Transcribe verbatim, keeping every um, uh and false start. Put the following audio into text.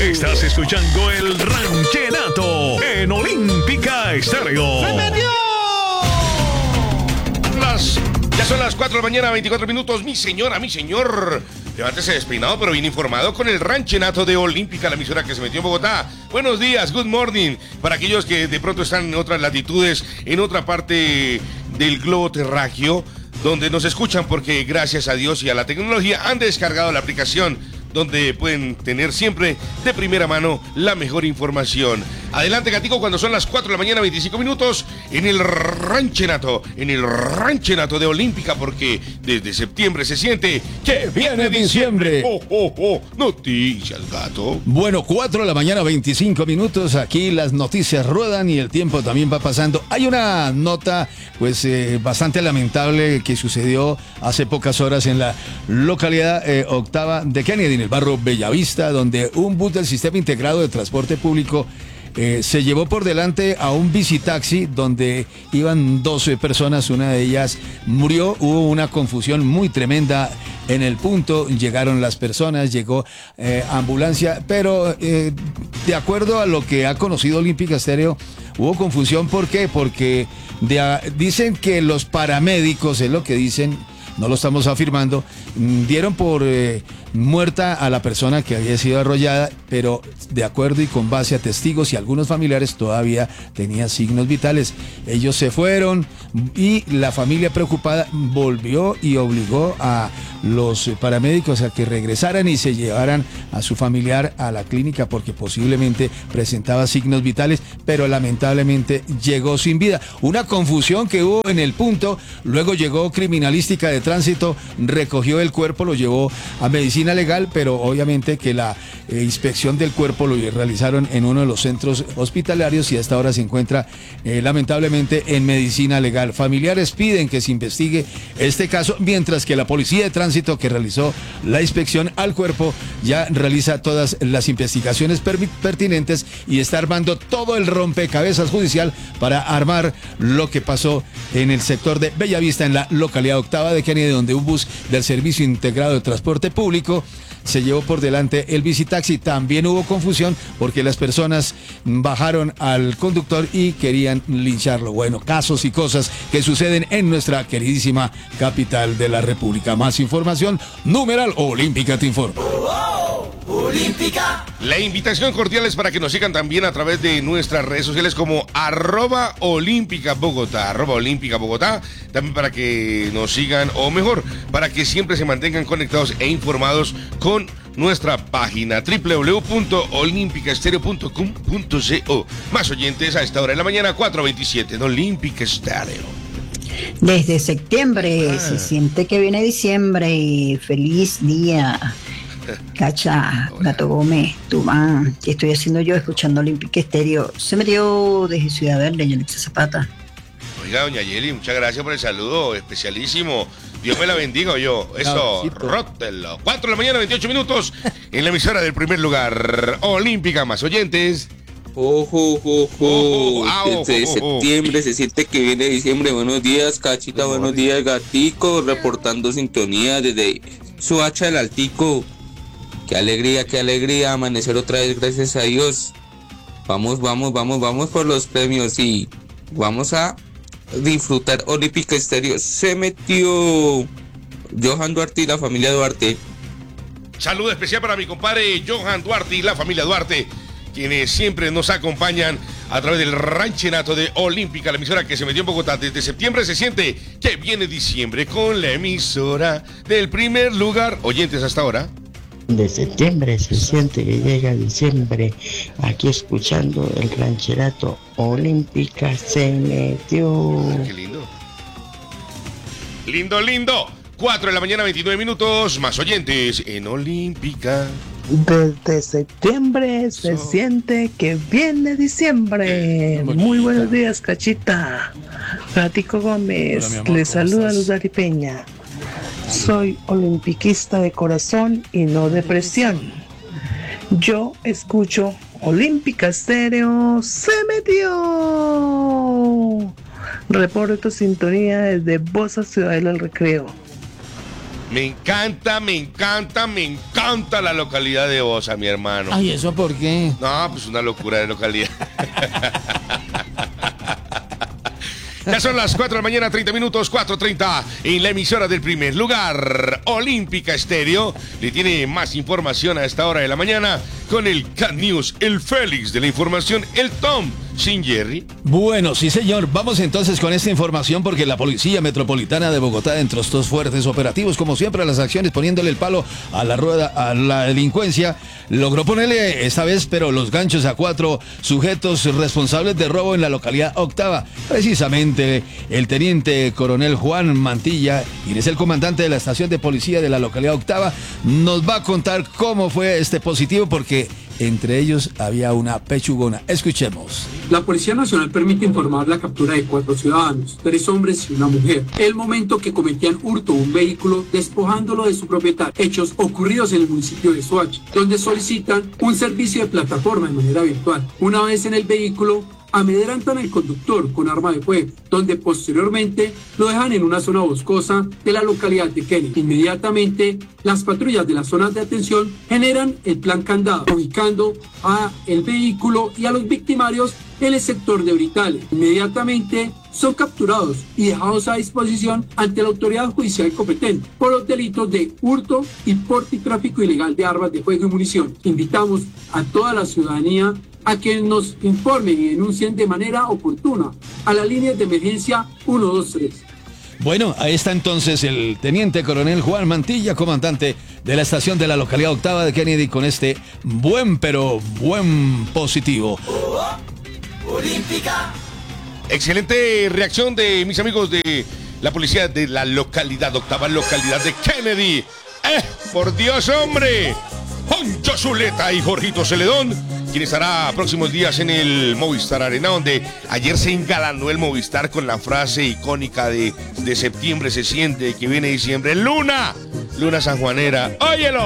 Estás escuchando el Ranchenato en Olímpica Estéreo. ¡Se metió! Las, ya son las cuatro de la mañana, veinticuatro minutos. Mi señora, mi señor, levántese despeinado pero bien informado con el Ranchenato de Olímpica, la emisora que se metió en Bogotá. Buenos días, good morning, para aquellos que de pronto están en otras latitudes, en otra parte del globo terráqueo, donde nos escuchan porque gracias a Dios y a la tecnología han descargado la aplicación donde pueden tener siempre de primera mano la mejor información. Adelante, Gatico, cuando son las cuatro de la mañana, veinticinco minutos, en el Ranchenato, en el Ranchenato de Olímpica, porque desde septiembre se siente que viene diciembre. Oh, oh, oh, noticias, gato. Bueno, cuatro de la mañana, veinticinco minutos, aquí las noticias ruedan y el tiempo también va pasando. Hay una nota, pues, eh, bastante lamentable que sucedió hace pocas horas en la localidad eh, octava de Kennedy, en el barrio Bellavista, donde un bus del Sistema Integrado de Transporte Público eh, se llevó por delante a un bicitaxi donde iban doce personas, una de ellas murió. Hubo una confusión muy tremenda en el punto, llegaron las personas, llegó eh, ambulancia, pero eh, de acuerdo a lo que ha conocido Olímpica Estéreo, hubo confusión. ¿Por qué? Porque de a, dicen que los paramédicos, es lo que dicen, no lo estamos afirmando, dieron por eh, muerta a la persona que había sido arrollada, pero de acuerdo y con base a testigos y algunos familiares todavía tenía signos vitales. Ellos se fueron y la familia preocupada volvió y obligó a los paramédicos a que regresaran y se llevaran a su familiar a la clínica porque posiblemente presentaba signos vitales, pero lamentablemente llegó sin vida. Una confusión que hubo en el punto. Luego llegó criminalística de tránsito, recogió el cuerpo, lo llevó a medicina legal, pero obviamente que la eh, inspección del cuerpo lo realizaron en uno de los centros hospitalarios y hasta ahora se encuentra eh, lamentablemente en medicina legal. Familiares piden que se investigue este caso, mientras que la policía de tránsito que realizó la inspección al cuerpo ya realiza todas las investigaciones per- pertinentes y está armando todo el rompecabezas judicial para armar lo que pasó en el sector de Bellavista, en la localidad octava de Kennedy, donde un bus del Servicio Integrado de Transporte Público se llevó por delante el bicitaxi. También hubo confusión porque las personas bajaron al conductor y querían lincharlo. Bueno, casos y cosas que suceden en nuestra queridísima capital de la República. Más información, numeral Olímpica te informa. Oh, oh, Olímpica. La invitación cordial es para que nos sigan también a través de nuestras redes sociales como arroba Olímpica Bogotá, arroba Olímpica Bogotá, también para que nos sigan, o mejor, para que siempre se mantengan conectados e informados con nuestra página doble u doble u doble u punto olímpica estéreo punto com punto co. Más oyentes a esta hora de la mañana, cuatro veintisiete en Olímpica Estéreo. Desde septiembre ah. se siente que viene diciembre y feliz día. Cacha, Gato Gómez, Tumán, ¿qué estoy haciendo yo escuchando Olímpica Estéreo? Se metió desde Ciudad Verde, Yalitza Zapata. Oiga, doña Yeli, muchas gracias por el saludo, especialísimo. Dios me la bendiga, yo. Eso, rótelo. cuatro de la mañana, veintiocho minutos, en la emisora del primer lugar, Olímpica. Más oyentes. Ojo, ojo, ojo. Desde septiembre se siente que viene diciembre. Buenos días, Cachita. Buenos días, Gatico. Reportando sintonía desde Soacha del Altico. Qué alegría, qué alegría amanecer otra vez, gracias a Dios. Vamos, vamos, vamos, vamos por los premios y vamos a disfrutar. Olímpica Estéreo se metió. Johan Duarte y la familia Duarte. Saludo especial para mi compadre Johan Duarte y la familia Duarte, quienes siempre nos acompañan a través del Ranchenato de Olímpica, la emisora que se metió en Bogotá. Desde septiembre se siente que viene diciembre con la emisora del primer lugar. Oyentes hasta ahora. De septiembre se siente que llega diciembre, aquí escuchando el Rancherato. Olímpica se metió. Qué lindo. Lindo, lindo. cuatro de la mañana, veintinueve minutos, más oyentes en Olímpica. Desde septiembre se so. siente que viene diciembre. Eh, Muy buenos días, Cachita. Gatico Gómez, hola, amor, les saluda Luz Peña. Soy olimpiquista de corazón y no de presión. Yo escucho Olímpica Estéreo se metió. Reporto sintonía desde Bosa, Ciudad del Recreo. Me encanta, me encanta, me encanta la localidad de Bosa, mi hermano. Ay, ¿eso por qué? No, pues una locura de localidad. Ya son las cuatro de la mañana, treinta minutos, cuatro treinta, en la emisora del primer lugar, Olímpica Estéreo. Le tiene más información a esta hora de la mañana con el Cat News, el Félix de la información, el Tom sin Jerry. Bueno, sí señor, vamos entonces con esta información porque la Policía Metropolitana de Bogotá, dentro de estos fuertes operativos, como siempre las acciones poniéndole el palo a la rueda, a la delincuencia, logró ponerle esta vez, pero los ganchos a cuatro sujetos responsables de robo en la localidad Octava. Precisamente el teniente coronel Juan Mantilla, quien es el comandante de la estación de policía de la localidad Octava, nos va a contar cómo fue este positivo porque entre ellos había una pechugona. Escuchemos. La Policía Nacional permite informar la captura de cuatro ciudadanos, tres hombres y una mujer, el momento que cometían hurto a un vehículo despojándolo de su propietario, hechos ocurridos en el municipio de Soacha, donde solicitan un servicio de plataforma de manera virtual. Una vez en el vehículo, amedrentan al conductor con arma de fuego, donde posteriormente lo dejan en una zona boscosa de la localidad de Kennedy. Inmediatamente, las patrullas de las zonas de atención generan el plan candado, ubicando a el vehículo y a los victimarios en el sector de Britales. Inmediatamente son capturados y dejados a disposición ante la autoridad judicial competente por los delitos de hurto y porte y tráfico ilegal de armas de fuego y munición. Invitamos a toda la ciudadanía a que nos informen y denuncien de manera oportuna a la línea de emergencia uno dos tres. Bueno, ahí está entonces el teniente coronel Juan Mantilla, comandante de la estación de la localidad Octava de Kennedy, con este buen, pero buen positivo. Olímpica. Excelente reacción de mis amigos de la policía de la localidad Octava, localidad de Kennedy. ¡Eh, por Dios, hombre! Poncho Zuleta y Jorgito Celedón, quien estará próximos días en el Movistar Arena, donde ayer se engalanó el Movistar con la frase icónica de, de septiembre se siente que viene diciembre. ¡Luna! Luna sanjuanera. ¡Óyelo!